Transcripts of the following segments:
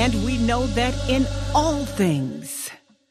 And we know that in all things,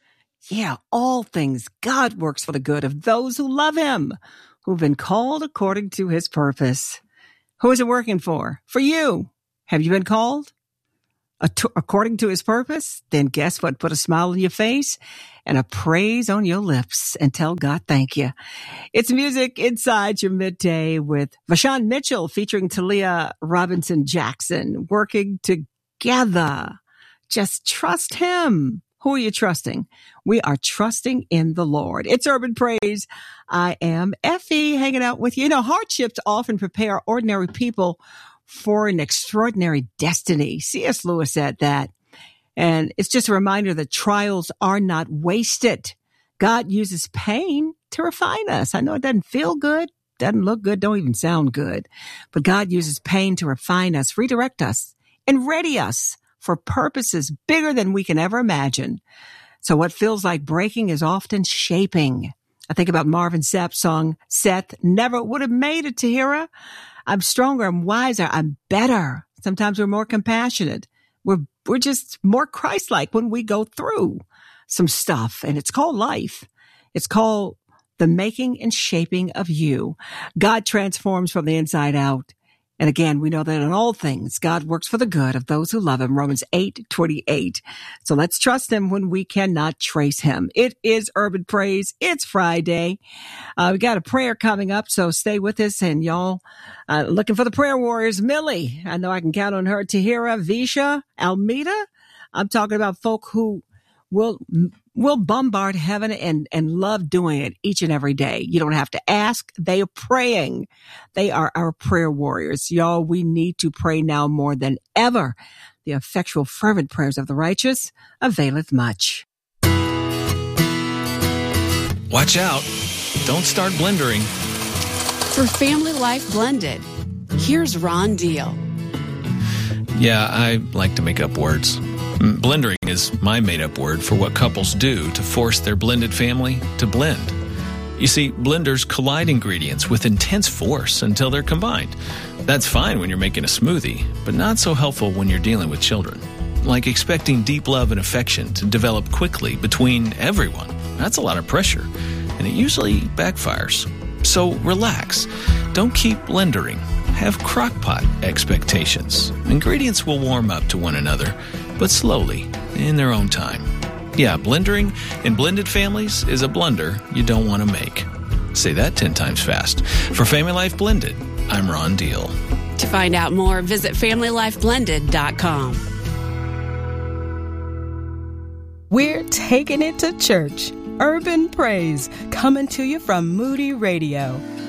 all things, God works for the good of those who love him, who've been called according to his purpose. Who is it working for? For you. Have you been called according to his purpose? Then guess what? Put a smile on your face and a praise on your lips and tell God thank you. It's music inside your midday with Vashawn Mitchell featuring Talia Robinson Jackson, working together. Just trust him. Who are you trusting? We are trusting in the Lord. It's Urban Praise. I am Effie, hanging out with you. You know, hardships often prepare ordinary people for an extraordinary destiny. C.S. Lewis said that. And it's just a reminder that trials are not wasted. God uses pain to refine us. I know it doesn't feel good, doesn't look good, don't even sound good. But God uses pain to refine us, redirect us, and ready us for purposes bigger than we can ever imagine. So what feels like breaking is often shaping. I think about Marvin Sapp's song, Seth Never Would Have Made It, Tahira. I'm stronger, I'm wiser, I'm better. Sometimes we're more compassionate. We're just more Christ-like when we go through some stuff. And it's called life. It's called the making and shaping of you. God transforms from the inside out. And again, we know that in all things, God works for the good of those who love him. Romans 8:28. So let's trust him when we cannot trace him. It is Urban Praise. It's Friday. We got a prayer coming up, so stay with us. And y'all, looking for the prayer warriors. Millie, I know I can count on her. Tahira, Visha, Almeida. I'm talking about folk who will bombard heaven and love doing it each and every day. You don't have to ask. They are praying. They are our prayer warriors. Y'all, we need to pray now more than ever. The effectual, fervent prayers of the righteous availeth much. Watch out. Don't start blendering. For Family Life Blended, here's Ron Deal. Yeah, I like to make up words. Blendering is my made-up word for what couples do to force their blended family to blend. You see, blenders collide ingredients with intense force until they're combined. That's fine when you're making a smoothie, but not so helpful when you're dealing with children. Like expecting deep love and affection to develop quickly between everyone. That's a lot of pressure, and it usually backfires. So relax. Don't keep blendering. Have crock-pot expectations. Ingredients will warm up to one another, but slowly, in their own time. Yeah, blendering in blended families is a blunder you don't want to make. Say that 10 times fast. For Family Life Blended, I'm Ron Deal. To find out more, visit FamilyLifeBlended.com. We're taking it to church. Urban Praise, coming to you from Moody Radio.